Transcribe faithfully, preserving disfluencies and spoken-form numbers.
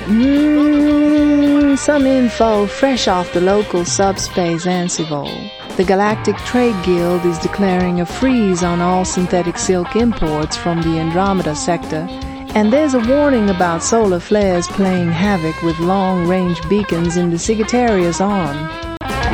Mm, some info fresh off the local subspace Ansivol. The Galactic Trade Guild is declaring a freeze on all synthetic silk imports from the Andromeda sector, and there's a warning about solar flares playing havoc with long-range beacons in the Sagittarius arm.